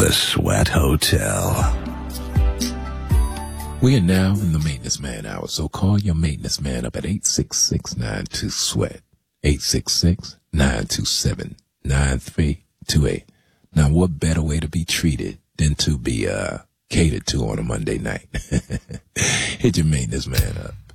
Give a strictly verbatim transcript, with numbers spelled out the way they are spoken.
The Sweat Hotel. We are now in the Maintenance Man Hour, so call your maintenance man up at eight six six, nine two, SWEAT, eight six six, nine two seven, nine three two eight. Now, what better way to be treated than to be uh catered to on a Monday night? Hit your maintenance man up.